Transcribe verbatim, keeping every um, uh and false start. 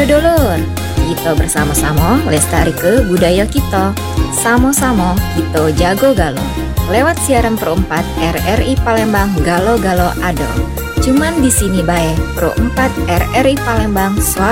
dulur, kita bersama-sama lestari ke budaya kita. Samo-samo kita jago galo. Lewat siaran Pro empat R R I Palembang Galo Galo Ado. Cuman di sini bae Pro empat R R I Palembang.